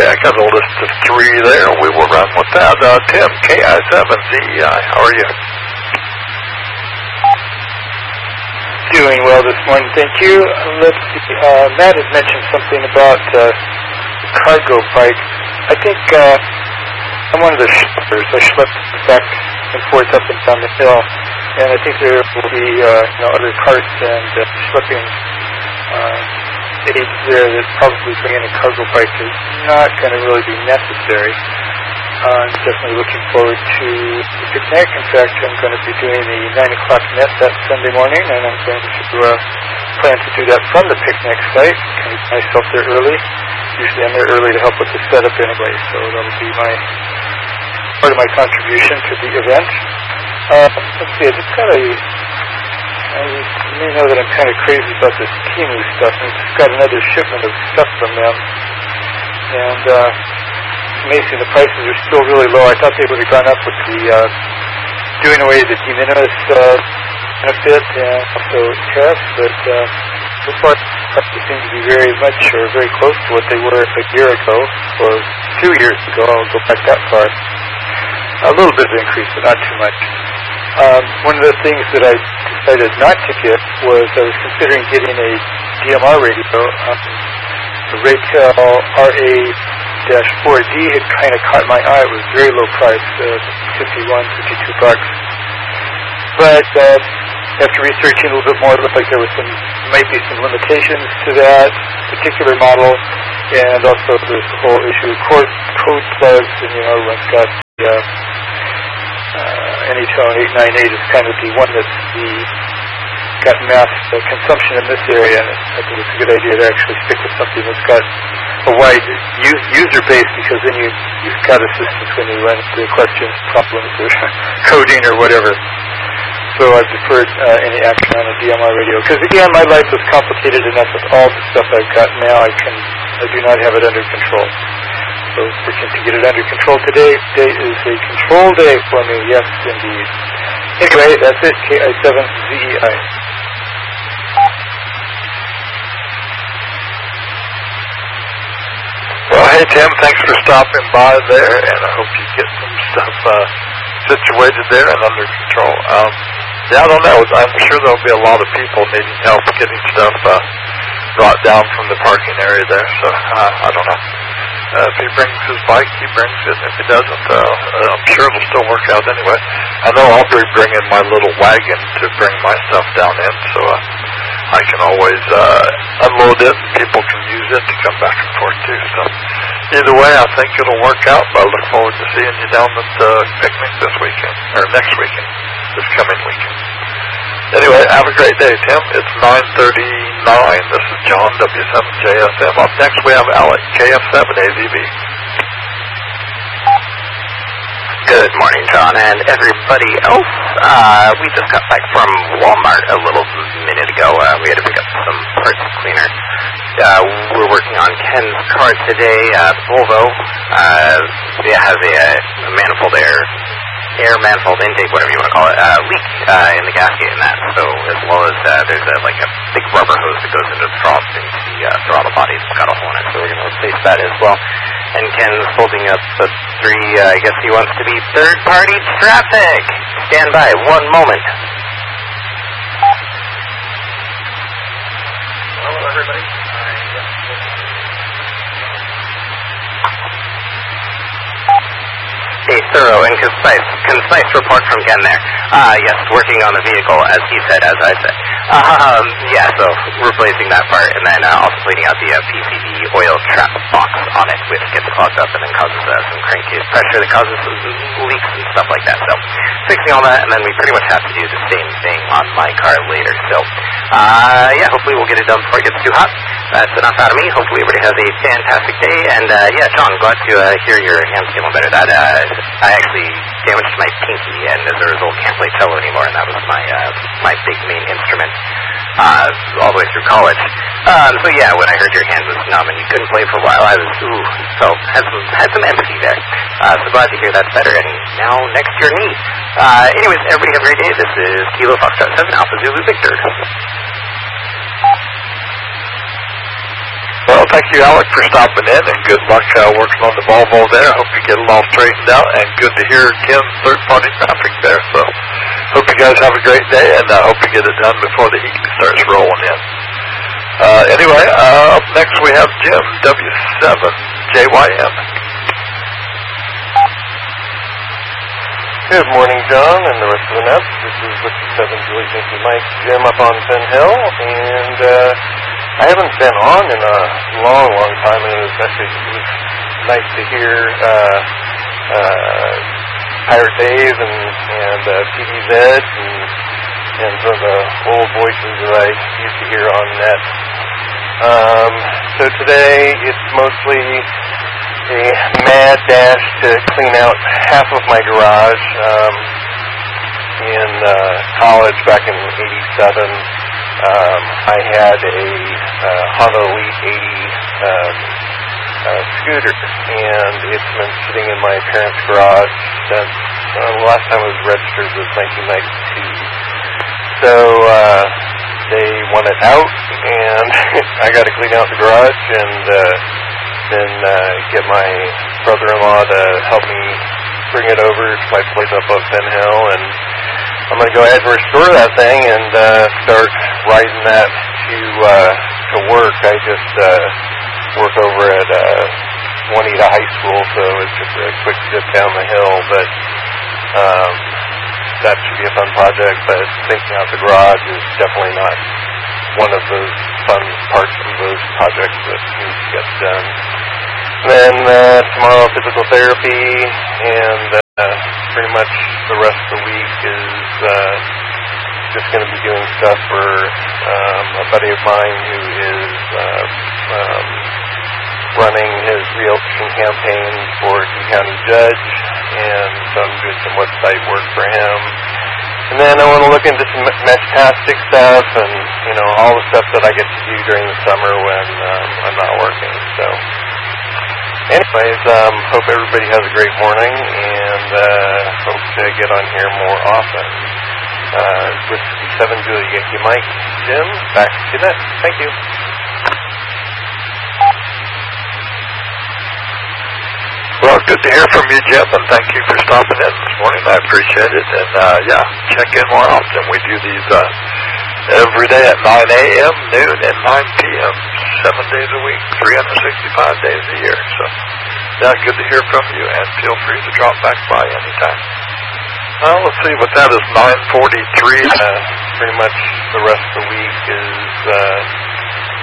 Okay, I got a list of 3 there. We will run with that. Tim, KI7ZEI, how are you? Doing well this morning, thank you. Let's see, Matt had mentioned something about cargo bike. I think I'm one of the schleppers. I schlep back and forth up and down the hill, and I think there will be other carts and schlepping aids there that probably bringing a cargo bike is not going to really be necessary. I'm definitely looking forward to the picnic. In fact, I'm going to be doing the 9 o'clock net that Sunday morning, and I'm going to plan to do that from the picnic site. Kind of get myself there early. Usually I'm there early to help with the setup anyway, so that'll be part of my contribution to the event. Let's see, I just got you may know that I'm kind of crazy about this Temu stuff, and I just got another shipment of stuff from them. And amazing, the prices are still really low. I thought they would have gone up with the doing away the de minimis benefit and also tariffs, but so far they seem to be very much or very close to what they were a year ago or 2 years ago. I'll go back that far. A little bit of increase, but not too much. One of the things that I decided not to get was I was considering getting a DMR radio. The Raytel RA-4D had kind of caught my eye. It was very low price, $52. But after researching a little bit more, it looked like there might be some limitations to that particular model, and also this whole issue of code plugs, and everyone's got the Anytone 898 is kind of the one that's got mass consumption in this area, and I think it's a good idea to actually stick with something that's got a wide user base, because then you've got assistance when you run into questions, problems, or coding or whatever. So I've deferred any action on a DMR radio, because again, my life is complicated enough with all the stuff I've got now. I do not have it under control. So working to get it under control today. Today is a control day for me, yes indeed. Anyway, that's it, KI7ZEI. Well, hey Tim, thanks for stopping by there, and I hope you get some stuff situated there and under control. I don't know. I'm sure there'll be a lot of people needing help getting stuff brought down from the parking area there, so I don't know. If he brings his bike, he brings it. If he doesn't, I'm sure it'll still work out anyway. I know I'll be bringing my little wagon to bring my stuff down in, so I can always unload it, and people can use it to come back and forth too. So either way, I think it'll work out. But I look forward to seeing you down at the picnic this weekend, or next weekend, this coming weekend. Anyway, have a great day, Tim. It's 9:39. This is John, W7JSM. Up next, we have Alec, KF7AZB. Good morning, John, and everybody else. We just got back from Walmart a little minute ago. We had to pick up some parts cleaner. We're working on Ken's car today. Volvo. It has a manifold air manifold intake, whatever you want to call it, leak in the gasket in that. So as well as there's a big rubber hose that goes into the throttle body that's got a hole in it. So we're going to replace that as well. And Ken's holding up the 3, I guess he wants to be third-party traffic. Stand by 1 moment. Hello, everybody. A thorough and concise report from Ken there. Yes, working on the vehicle, as he said, as I said. So replacing that part, and then also cleaning out the PCB oil trap box on it, which gets clogged up and then causes some crankcase pressure that causes some leaks and stuff like that. So fixing all that, and then we pretty much have to do the same thing on my car later. So, hopefully we'll get it done before it gets too hot. That's enough out of me. Hopefully everybody has a fantastic day. And, John, glad to hear your hand's feeling better. I actually damaged my pinky, and as a result can't play cello anymore, and that was my big main instrument all the way through college. When I heard your hand was numb and you couldn't play for a while, I was, had some empathy there. So glad to hear that's better, and now next to your knee. Anyways, everybody have a great day. This is Kilo Foxtrot 7 Alpha Zulu Victor. Well, thank you, Alec, for stopping in, and good luck working on the Volvo there. I hope you get it all straightened out, and good to hear Kim's third-party traffic there. So, hope you guys have a great day, and I hope you get it done before the heat starts rolling in. Anyway, up next we have Jim, W7JYM. Good morning, John, and the rest of the Nets. This is Whiskey 7 Julie Yankee Mike Jim up on Finn Hill, and I haven't been on in a long time, and it was nice to hear Pirate Dave and PDZ and some of the old voices that I used to hear on net. So today it's mostly a mad dash to clean out half of my garage. In college back in '87, I had a Honda Elite 80 scooter, and it's been sitting in my parents' garage since the last time it was registered was 1992. So they want it out, and I got to clean out the garage and then get my brother-in-law to help me bring it over to my place up on Finn Hill, and I'm going to go ahead and restore that thing and start riding that to work. I just work over at Juanita High School, so it's just a quick zip down the hill, but that should be a fun project, but thinking out the garage is definitely not one of those fun parts of those projects that need to get done. Then tomorrow physical therapy, and pretty much the rest of the week is just going to be doing stuff for a buddy of mine who is running his re-election campaign for King County Judge, and so I'm doing some website work for him. And then I want to look into some Meshtastic stuff and, all the stuff that I get to do during the summer when I'm not working. So anyways, hope everybody has a great morning, and hope to get on here more often. With 7 Julie Yankee Mike, Jim, back to that. Thank you. Well, good to hear from you, Jim, and thank you for stopping in this morning. I appreciate it. And, check in more often. We do these every day at 9 a.m., noon, and 9 p.m., 7 days a week, 365 days a year. So, good to hear from you, and feel free to drop back by anytime. Let's see, what that is, 9:43. Pretty much the rest of the week is